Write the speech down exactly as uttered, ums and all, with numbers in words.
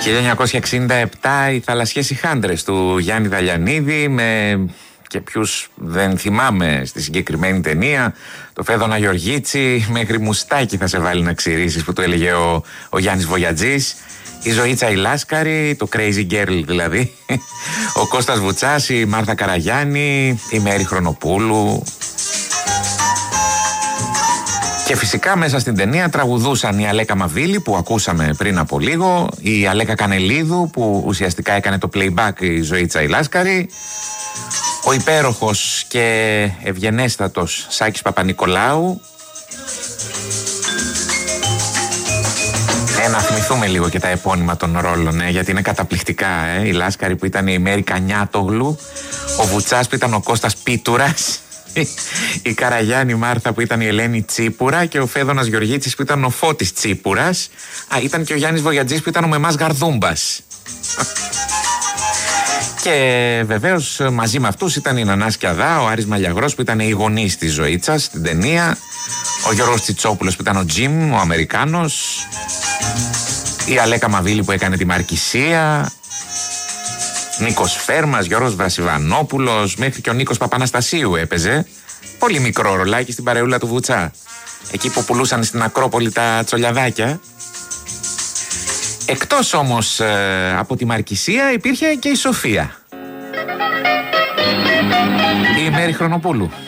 χίλια εννιακόσια εξήντα επτά οι θαλασσιές ηχάντρες του Γιάννη Δαλιανίδη, με και ποιους δεν θυμάμαι στη συγκεκριμένη ταινία, το Φέδωνα Γεωργίτσι, μέχρι μουστάκι θα σε βάλει να ξυρίσεις, που το έλεγε ο, ο Γιάννης Βογιατζής, η Ζωήτσα η Λάσκαρη, το Crazy Girl δηλαδή, ο Κώστας Βουτσάς, η Μάρθα Καραγιάννη, η Μέρη Χρονοπούλου. Και φυσικά μέσα στην ταινία τραγουδούσαν η Αλέκα Μαβίλη που ακούσαμε πριν από λίγο, η Αλέκα Κανελίδου που ουσιαστικά έκανε το playback η Ζωήτσα η Λάσκαρη, ο υπέροχος και ευγενέστατος Σάκης Παπανικολάου. Ε, να θυμηθούμε λίγο και τα επώνυμα των ρόλων, ε, γιατί είναι καταπληκτικά. Ε. Η Λάσκαρη που ήταν η Μέρη Κανιάτογλου, ο Βουτσάς που ήταν ο Κώστας Πίτουρας, η Καραγιάννη Μάρθα που ήταν η Ελένη Τσίπουρα και ο Φέδωνας Γεωργίτσης που ήταν ο Φώτης Τσίπουρας. Α, ήταν και ο Γιάννης Βογιατζής που ήταν ο Μεμάς Γαρδούμπας. Και βεβαίως μαζί με αυτούς ήταν η Νανά Σκιαδά, ο Άρης Μαλιαγρός που ήταν οι γονείς της Ζωήτσας στην ταινία, ο Γιώργος Τσιτσόπουλος που ήταν ο Τζιμ, ο Αμερικάνος, η Αλέκα Μαβίλη που έκανε τη Μαρκησία, Νίκος Φέρμας, Γιώργος Βρασιβανόπουλος, μέχρι και ο Νίκος Παπαναστασίου έπαιζε. Πολύ μικρό ρολάκι στην παρεούλα του Βουτσά. Εκεί που πουλούσαν στην Ακρόπολη τα τσολιαδάκια. Εκτός όμως ε, από τη Μαρκησία υπήρχε και η Σοφία. Η Μέρη Χρονοπούλου.